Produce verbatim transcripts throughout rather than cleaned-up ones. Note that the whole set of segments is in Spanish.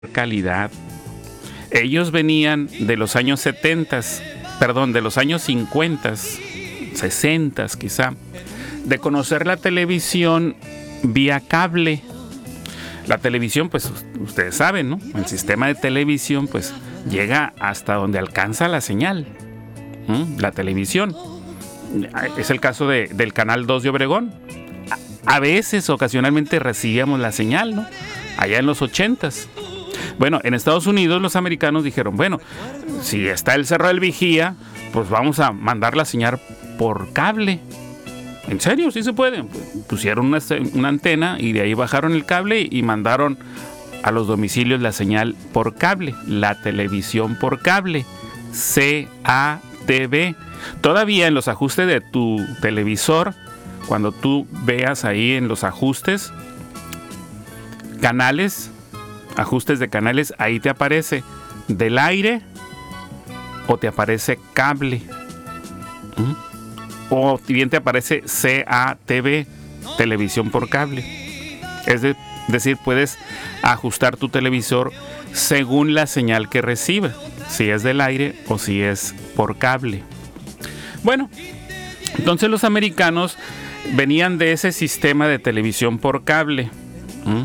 calidad. Ellos venían de los años setenta, perdón, de los años cincuenta, sesenta quizá, de conocer la televisión vía cable. La televisión, pues ustedes saben, ¿no? El sistema de televisión, pues llega hasta donde alcanza la señal. ¿Mm? La televisión. Es el caso de, del Canal dos de Obregón. A, a veces, ocasionalmente, recibíamos la señal, ¿no? Allá en los ochentas. Bueno, en Estados Unidos los americanos dijeron, bueno, si está el Cerro del Vigía, pues vamos a mandar la señal por cable. ¿En serio? Sí se puede. Pusieron una, una antena y de ahí bajaron el cable y mandaron a los domicilios la señal por cable, la televisión por cable, C A T V. Todavía en los ajustes de tu televisor, cuando tú veas ahí en los ajustes, canales, ajustes de canales, ahí te aparece del aire o te aparece cable. ¿Mm? O bien te aparece C A T V, televisión por cable. Es de, decir, puedes ajustar tu televisor según la señal que recibe, si es del aire o si es por cable. Bueno, entonces los americanos venían de ese sistema de televisión por cable. ¿Mm?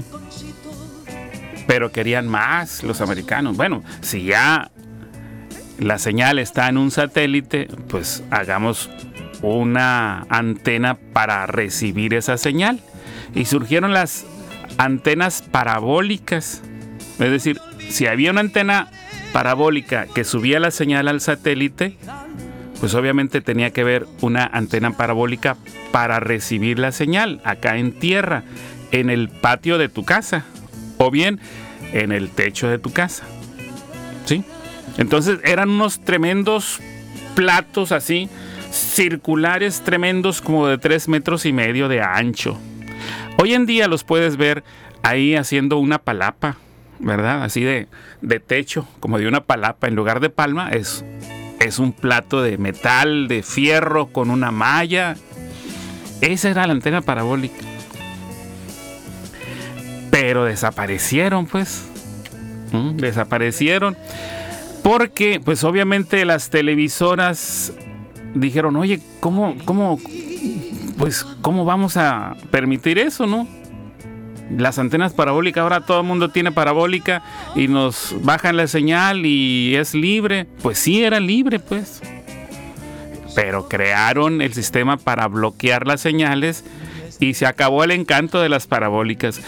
Pero querían más los americanos. Bueno, si ya la señal está en un satélite, pues hagamos una antena para recibir esa señal. Y surgieron las antenas parabólicas. Es decir, si había una antena parabólica que subía la señal al satélite, pues obviamente tenía que haber una antena parabólica para recibir la señal acá en tierra, en el patio de tu casa, o bien en el techo de tu casa. ¿Sí? Entonces eran unos tremendos platos así, circulares tremendos, como de tres metros y medio de ancho. Hoy en día los puedes ver ahí haciendo una palapa, ¿verdad? Así de, de techo, como de una palapa. En lugar de palma es, es un plato de metal, de fierro, con una malla. Esa era la antena parabólica. Pero desaparecieron, pues. ¿Mm? Desaparecieron. Porque, pues obviamente las televisoras dijeron, oye, ¿cómo, cómo, pues, ¿cómo vamos a permitir eso, no? Las antenas parabólicas, ahora todo el mundo tiene parabólica y nos bajan la señal y es libre. Pues sí, era libre, pues. Pero crearon el sistema para bloquear las señales y se acabó el encanto de las parabólicas.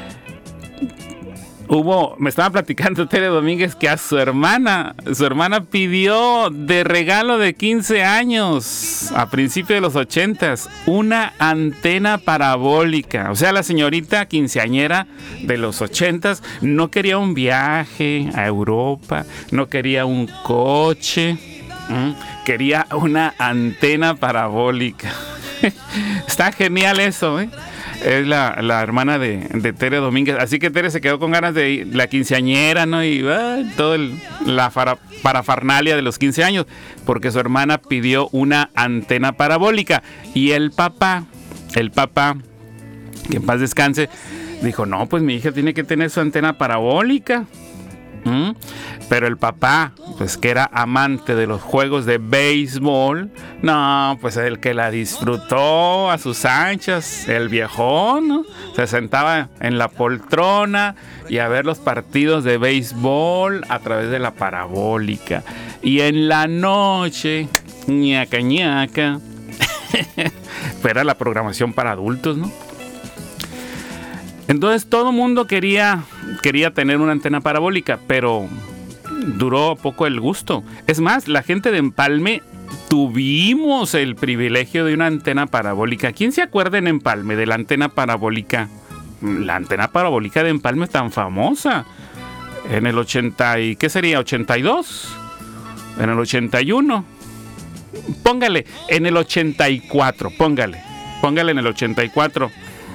Hubo, me estaba platicando Tere Domínguez que a su hermana, su hermana pidió de regalo de quince años, a principios de los ochentas, una antena parabólica. O sea, la señorita quinceañera de los ochentas no quería un viaje a Europa, no quería un coche, ¿m? Quería una antena parabólica. Está genial eso, ¿eh? Es la, la hermana de, de Tere Domínguez. Así que Tere se quedó con ganas de ir, la quinceañera, ¿no? Y uh, todo el, la para, parafernalia de los quince años, porque su hermana pidió una antena parabólica. Y el papá, el papá, que en paz descanse, dijo, no, pues mi hija tiene que tener su antena parabólica. ¿Mm? Pero el papá, pues que era amante de los juegos de béisbol, no, pues el que la disfrutó a sus anchas, el viejón, ¿no? Se sentaba en la poltrona y a ver los partidos de béisbol a través de la parabólica. Y en la noche, ñaca ñaca, pues era la programación para adultos, ¿no? Entonces todo el mundo quería, quería tener una antena parabólica, pero duró poco el gusto. Es más, la gente de Empalme tuvimos el privilegio de una antena parabólica. ¿Quién se acuerda en Empalme de la antena parabólica? La antena parabólica de Empalme es tan famosa. En el ochenta y ¿qué sería? ¿ochenta y dos? En el ochenta y uno. Póngale, en el ochenta y cuatro, póngale. Póngale en el ochenta y cuatro.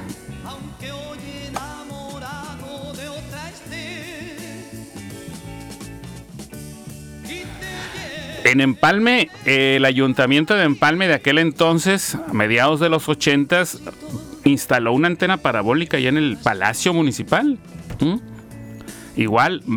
En Empalme, eh, el ayuntamiento de Empalme de aquel entonces, a mediados de los ochentas, instaló una antena parabólica allá en el Palacio Municipal. ¿Mm? Igual